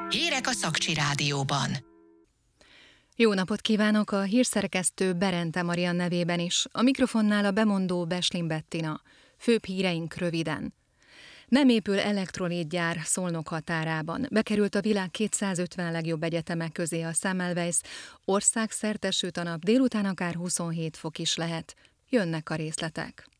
Hírek a Szakcsi Rádióban. Jó napot kívánok, a hírszerkesztő Berente Marian nevében is. A mikrofonnál a bemondó Beslin Bettina. Főbb híreink röviden. Nem épül elektrolitgyár Szolnok határában. Bekerült a világ 250 legjobb egyetemek közé a Semmelweis. Országszerte süt a nap, délután akár 27 fok is lehet. Jönnek a részletek.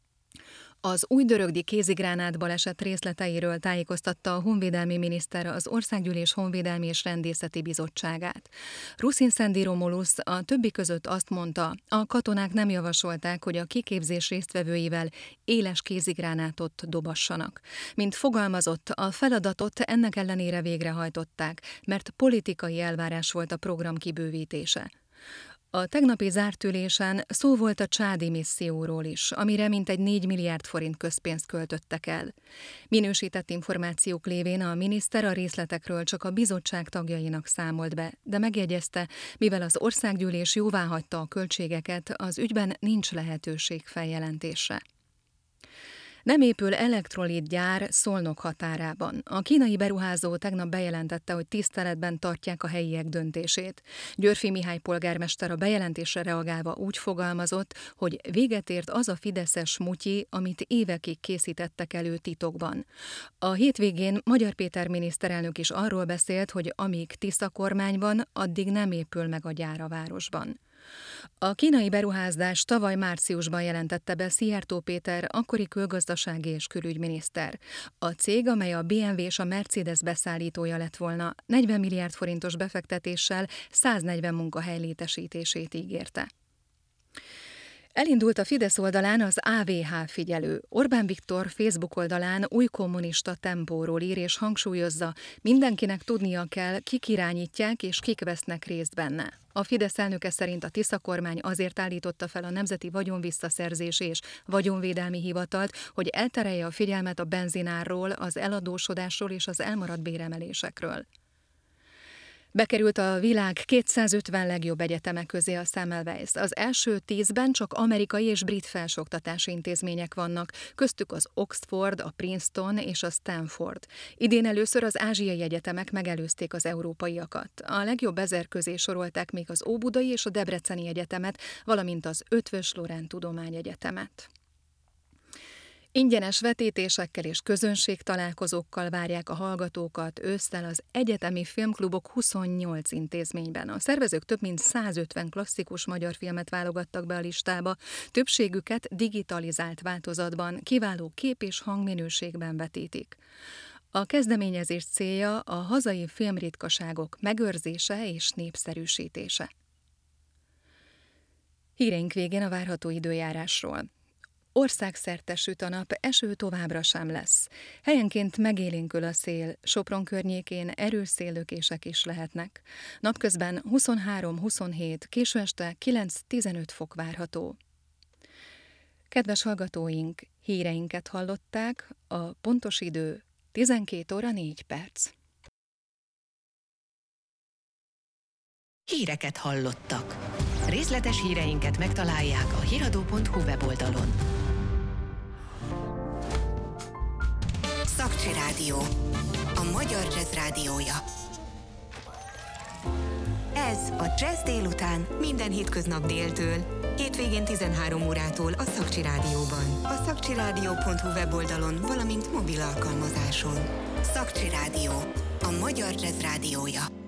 Az Újdörögdi kézigránát baleset részleteiről tájékoztatta a honvédelmi miniszter az Országgyűlés Honvédelmi és Rendészeti Bizottságát. Ruszin Szendi Romulusz a többi között azt mondta, a katonák nem javasolták, hogy a kiképzés résztvevőivel éles kézigránátot dobassanak. Mint fogalmazott, a feladatot ennek ellenére végrehajtották, mert politikai elvárás volt a program kibővítése. A tegnapi zárt ülésen szó volt a csádi misszióról is, amire mintegy 4 milliárd forint közpénzt költöttek el. Minősített információk lévén a miniszter a részletekről csak a bizottság tagjainak számolt be, de megjegyezte, mivel az országgyűlés jóváhagyta a költségeket, az ügyben nincs lehetőség feljelentésre. Nem épül elektrolitgyár Szolnok határában. A kínai beruházó tegnap bejelentette, hogy tiszteletben tartják a helyiek döntését. Györfi Mihály polgármester a bejelentésre reagálva úgy fogalmazott, hogy véget ért az a fideszes mutyi, amit évekig készítettek elő titokban. A hétvégén Magyar Péter miniszterelnök is arról beszélt, hogy amíg Tisza kormány van, addig nem épül meg a gyár a városban. A kínai beruházás tavaly márciusban jelentette be Szijjártó Péter, akkori külgazdasági és külügyminiszter. A cég, amely a BMW és a Mercedes beszállítója lett volna, 40 milliárd forintos befektetéssel 140 munkahely létesítését ígérte. Elindult a Fidesz oldalán az AVH figyelő. Orbán Viktor Facebook oldalán új kommunista tempóról ír és hangsúlyozza, mindenkinek tudnia kell, kik irányítják és kik vesznek részt benne. A Fidesz elnöke szerint a Tisza kormány azért állította fel a Nemzeti Vagyonvisszaszerzési és Vagyonvédelmi Hivatalt, hogy elterelje a figyelmet a benzinárról, az eladósodásról és az elmaradt béremelésekről. Bekerült a világ 250 legjobb egyetemek közé a Semmelweis. Az első 10-ben csak amerikai és brit felsőoktatási intézmények vannak, köztük az Oxford, a Princeton és a Stanford. Idén először az ázsiai egyetemek megelőzték az európaiakat. A legjobb 1000 közé sorolták még az Óbudai és a Debreceni Egyetemet, valamint az Eötvös Loránd Tudományegyetemet. Ingyenes vetítésekkel és közönségtalálkozókkal várják a hallgatókat ősszel az egyetemi filmklubok 28 intézményben. A szervezők több mint 150 klasszikus magyar filmet válogattak be a listába, többségüket digitalizált változatban, kiváló kép- és hangminőségben vetítik. A kezdeményezés célja a hazai filmritkaságok megőrzése és népszerűsítése. Híreink végén a várható időjárásról. Országszerte süt a nap, eső továbbra sem lesz. Helyenként megélénkül a szél, Sopron környékén erős széllökések is lehetnek. Napközben 23-27, késő este 9-15 fok várható. Kedves hallgatóink, híreinket hallották, a pontos idő 12 óra 4 perc. Híreket hallottak. Részletes híreinket megtalálják a hiradó.hu weboldalon. Szakcsi Rádió, a magyar jazz rádiója. Ez a Jazz délután minden hétköznap déltől, hétvégén 13 órától a Szakcsi Rádióban. A szakcsiradio.hu weboldalon, valamint mobil alkalmazáson. Szakcsi Rádió, a magyar jazz rádiója.